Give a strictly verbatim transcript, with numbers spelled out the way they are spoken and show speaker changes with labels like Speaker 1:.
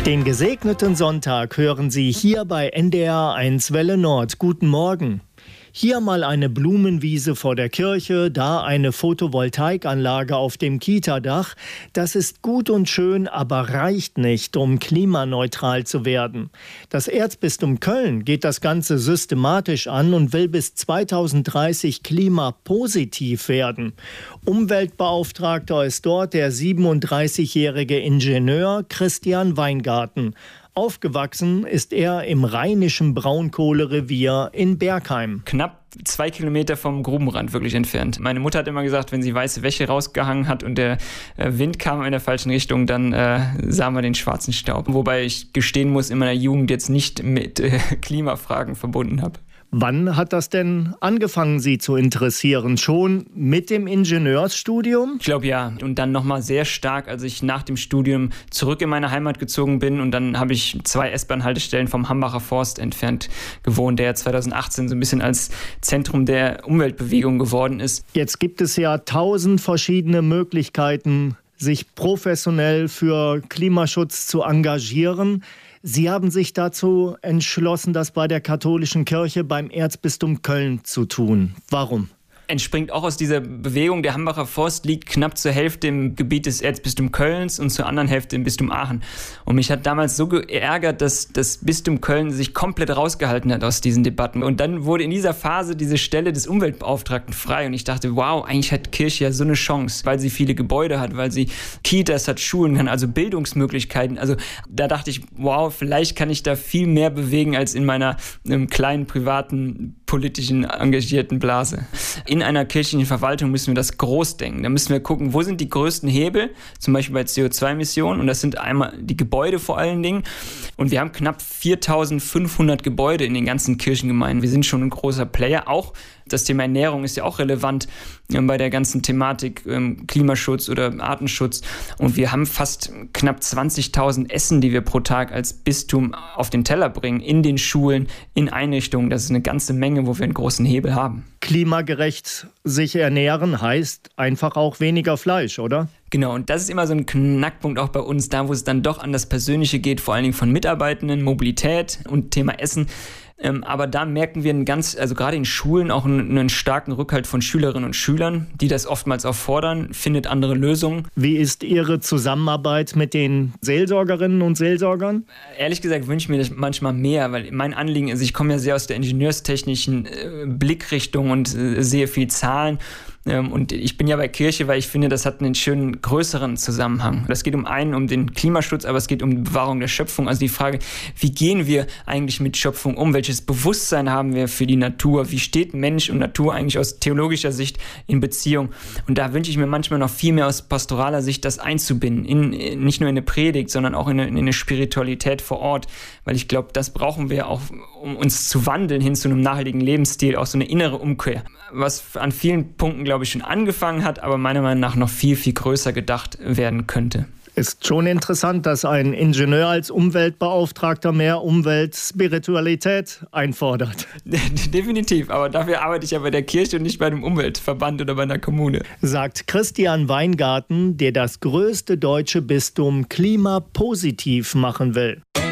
Speaker 1: Den gesegneten Sonntag hören Sie hier bei N D R eins Welle Nord. Guten Morgen. Hier mal eine Blumenwiese vor der Kirche, da eine Photovoltaikanlage auf dem Kita-Dach. Das ist gut und schön, aber reicht nicht, um klimaneutral zu werden. Das Erzbistum Köln geht das Ganze systematisch an und will bis zweitausenddreißig klimapositiv werden. Umweltbeauftragter ist dort der siebenunddreißigjährige Ingenieur Christian Weingarten. Aufgewachsen ist er im rheinischen Braunkohlerevier in Bergheim.
Speaker 2: Knapp zwei Kilometer vom Grubenrand wirklich entfernt. Meine Mutter hat immer gesagt, wenn sie weiße Wäsche rausgehangen hat und der Wind kam in der falschen Richtung, dann äh, sahen wir den schwarzen Staub. Wobei ich gestehen muss, in meiner Jugend jetzt nicht mit äh, Klimafragen verbunden habe.
Speaker 1: Wann hat das denn angefangen, Sie zu interessieren? Schon mit dem Ingenieursstudium?
Speaker 2: Ich glaube ja. Und dann nochmal sehr stark, als ich nach dem Studium zurück in meine Heimat gezogen bin. Und dann habe ich zwei S-Bahn-Haltestellen vom Hambacher Forst entfernt gewohnt, der zweitausendachtzehn so ein bisschen als Zentrum der Umweltbewegung geworden ist.
Speaker 1: Jetzt gibt es ja tausend verschiedene Möglichkeiten, sich professionell für Klimaschutz zu engagieren. Sie haben sich dazu entschlossen, das bei der katholischen Kirche beim Erzbistum Köln zu tun. Warum?
Speaker 2: Entspringt auch aus dieser Bewegung. Der Hambacher Forst liegt knapp zur Hälfte im Gebiet des Erzbistums Kölns und zur anderen Hälfte im Bistum Aachen. Und mich hat damals so geärgert, dass das Bistum Köln sich komplett rausgehalten hat aus diesen Debatten. Und dann wurde in dieser Phase diese Stelle des Umweltbeauftragten frei. Und ich dachte, wow, eigentlich hat Kirche ja so eine Chance, weil sie viele Gebäude hat, weil sie Kitas hat, Schulen kann, also Bildungsmöglichkeiten. Also da dachte ich, wow, vielleicht kann ich da viel mehr bewegen als in meiner ähm, kleinen, privaten, politischen, engagierten Blase. In einer kirchlichen Verwaltung müssen wir das groß denken. Da müssen wir gucken, wo sind die größten Hebel, zum Beispiel bei C O zwei Emissionen. Und das sind einmal die Gebäude vor allen Dingen. Und wir haben knapp viertausendfünfhundert Gebäude in den ganzen Kirchengemeinden. Wir sind schon ein großer Player. Auch das Thema Ernährung ist ja auch relevant äh, bei der ganzen Thematik ähm, Klimaschutz oder Artenschutz. Und wir haben fast knapp zwanzigtausend Essen, die wir pro Tag als Bistum auf den Teller bringen, in den Schulen, in Einrichtungen. Das ist eine ganze Menge, wo wir einen großen Hebel haben.
Speaker 1: Klimagerecht sich ernähren heißt einfach auch weniger Fleisch, oder?
Speaker 2: Genau, und das ist immer so ein Knackpunkt auch bei uns, da wo es dann doch an das Persönliche geht, vor allen Dingen von Mitarbeitenden, Mobilität und Thema Essen. Ähm, aber da merken wir einen ganz, also gerade in Schulen auch einen, einen starken Rückhalt von Schülerinnen und Schülern, die das oftmals auch fordern, findet andere Lösungen.
Speaker 1: Wie ist Ihre Zusammenarbeit mit den Seelsorgerinnen und Seelsorgern?
Speaker 2: Ehrlich gesagt wünsche ich mir das manchmal mehr, weil mein Anliegen ist, ich komme ja sehr aus der ingenieurstechnischen äh, Blickrichtung und äh, sehe viel Zahlen. Und ich bin ja bei Kirche, weil ich finde, das hat einen schönen größeren Zusammenhang. Das geht um einen, um den Klimaschutz, aber es geht um die Bewahrung der Schöpfung. Also die Frage, wie gehen wir eigentlich mit Schöpfung um? Welches Bewusstsein haben wir für die Natur? Wie steht Mensch und Natur eigentlich aus theologischer Sicht in Beziehung? Und da wünsche ich mir manchmal noch viel mehr aus pastoraler Sicht, das einzubinden. In, nicht nur in eine Predigt, sondern auch in eine, in eine Spiritualität vor Ort. Weil ich glaube, das brauchen wir auch, um uns zu wandeln hin zu einem nachhaltigen Lebensstil, auch so eine innere Umkehr. Was an vielen Punkten, glaube ich, schon angefangen hat, aber meiner Meinung nach noch viel, viel größer gedacht werden könnte.
Speaker 1: Ist schon interessant, dass ein Ingenieur als Umweltbeauftragter mehr Umweltspiritualität einfordert.
Speaker 2: Definitiv, aber dafür arbeite ich ja bei der Kirche und nicht bei einem Umweltverband oder bei einer Kommune.
Speaker 1: Sagt Christian Weingarten, der das größte deutsche Bistum klimapositiv machen will.